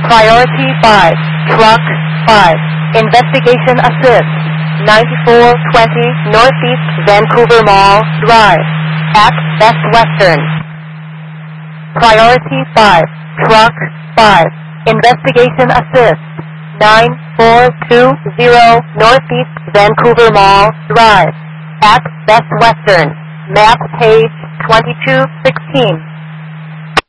Priority 5, Truck 5, Investigation Assist, 9420 Northeast Vancouver Mall Drive, at Best Western. Priority 5, Truck 5, Investigation Assist, 9420 Northeast Vancouver Mall Drive, at Best Western, map page 2216.